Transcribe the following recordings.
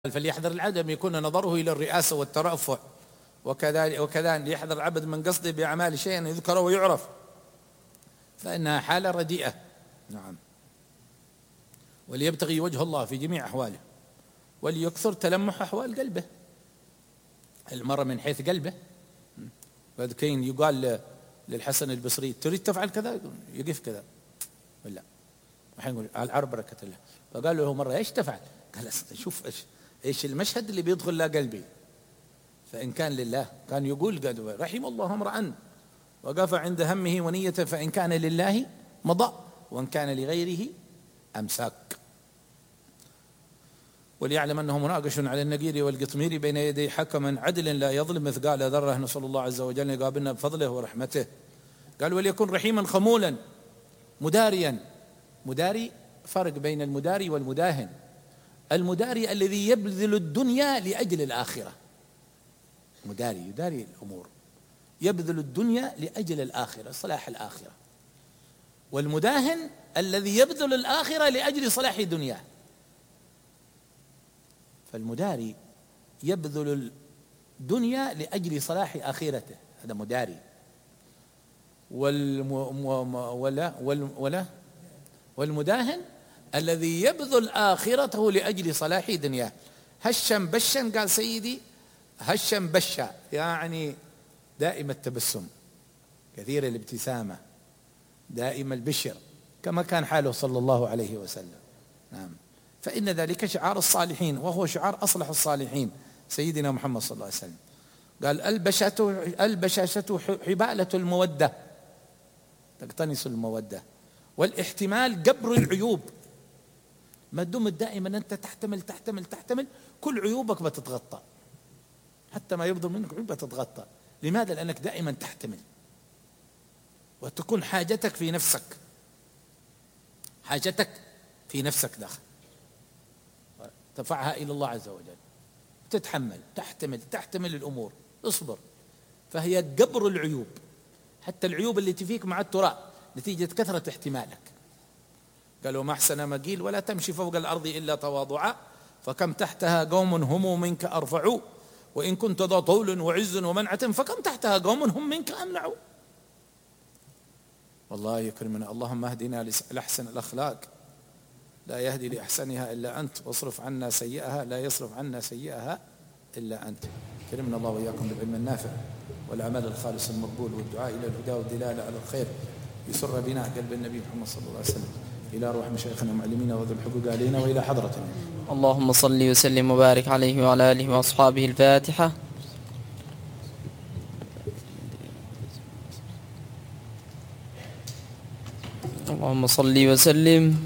فليحذر العبد أن يكون نظره إلى الرئاسة والترفع، وكذلك ليحذر العبد من قصده بأعمال شيئا يذكر ويعرف، فإنها حالة رديئة. نعم. وليبتغي وجه الله في جميع أحواله، وليكثر تلمح أحوال قلبه، المرة من حيث قلبه. كاين يقال للحسن البصري: تريد تفعل كذا؟ يقف كذا ولا الحين يقول على العرب بركة الله. فقال له مرة: ايش تفعل؟ قال: شوف ايش المشهد اللي بيدخل له قلبي، فإن كان لله كان يقول: قال رحم الله امرأ وقف عند همه ونيته، فإن كان لله مضى وإن كان لغيره أمساك. وليعلم أنه مناقش على النقير والقطمير بين يدي حكم عدل لا يظلم مثقال ذرة، نسأل الله عز وجل أن يقابلنا بفضله ورحمته. قال: وليكن رحيما خمولا مداريا. مداري، فرق بين المداري والمداهن. المداري الذي يبذل الدنيا لأجل الآخرة، مداري يداري الأمور، يبذل الدنيا لأجل الآخرة، صلاح الآخرة. والمداهن الذي يبذل الآخرة لأجل صلاح دنياه. فالمداري يبذل الدنيا لأجل صلاح آخرته، هذا مداري. والمداهن الذي يبذل آخرته لأجل صلاح دنياه. هشا بشا، قال سيدي: هشا بشا يعني دائم التبسم، كثير الابتسامة، دائم البشر، كما كان حاله صلى الله عليه وسلم. نعم. فإن ذلك شعار الصالحين، وهو شعار أصلح الصالحين سيدنا محمد صلى الله عليه وسلم. قال: البشاشة حبالة المودة، تقتنص المودة. والاحتمال جبر العيوب، ما دمت دائما أنت تحتمل تحتمل تحتمل، كل عيوبك بتتغطى، حتى ما يبدو منك عيوب بتتغطى. لماذا؟ لأنك دائما تحتمل، وتكون حاجتك في نفسك، حاجتك في نفسك داخل، ترفعها إلى الله عز وجل، تتحمل تحتمل الأمور، اصبر. فهي جبر العيوب، حتى العيوب التي فيك مع التراب نتيجة كثرة احتمالك. قالوا: ما أحسن ما قيل: ولا تمشي فوق الأرض إلا تواضعا، فكم تحتها قوم هم منك أرفعوا، وإن كنت ذا طول وعز ومنعة فكم تحتها قوم هم منك أمنعوا. والله يكرمنا. اللهم اهدنا لأحسن الأخلاق، لا يهدي لأحسنها إلا أنت، واصرف عنا سيئها لا يصرف عنا سيئها إلا أنت. كرمنا الله وإياكم بالعلم النافع والعمل الخالص المقبول، والدعاء إلى الهدى والدلالة على الخير. يسر بنا قلب النبي محمد صلى الله عليه وسلم إلى أرواح مشايخنا ومعلمينا وذو الحقوق علينا وإلى حضرتنا. اللهم صل وسلم وبارك عليه وعلى آله وأصحابه. الفاتحة. اللهم صل وسلم.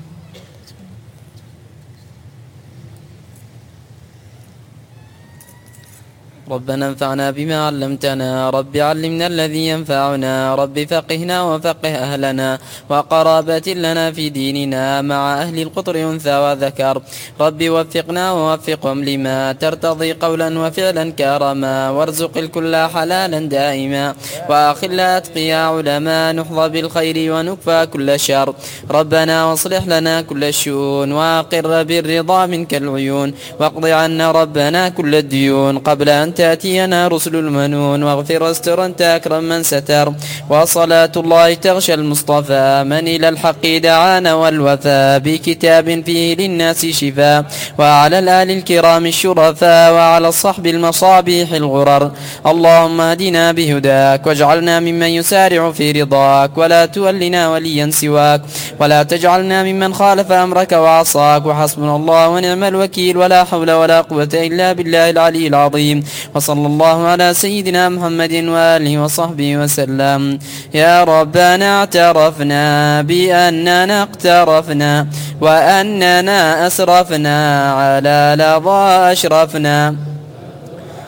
ربنا انفعنا بما علمتنا، رب علمنا الذي ينفعنا، رب فقهنا وفقه أهلنا وقرابة لنا في ديننا مع أهل القطر أنثى وذكر. رب وفقنا ووفقهم لما ترتضي قولا وفعلا كرما، وارزق الكل حلالا دائما، وأخل أتقيا علما نحظى بالخير ونكفى كل شر. ربنا واصلح لنا كل الشؤون، وأقر بالرضا منك العيون، واقض عنا ربنا كل الديون قبل أن تأتينا رسل المنون. واغفر واستر أنت أكرم من ستر، وصلاة الله تغشى المصطفى من إلى الحق دعانا والوفاء، بكتاب فيه للناس شفاء، وعلى الآل الكرام الشرفاء، وعلى الصحب المصابيح الغرر. اللهم اهدنا بهداك، واجعلنا ممن يسارع في رضاك، ولا تولنا وليا سواك، ولا تجعلنا ممن خالف أمرك وعصاك. وحسبنا الله ونعم الوكيل، ولا حول ولا قوة إلا بالله العلي العظيم. وصلى الله على سيدنا محمد وآله وصحبه وسلم. يا ربنا اعترفنا بأننا اقترفنا، وأننا أسرفنا على لظى أشرفنا.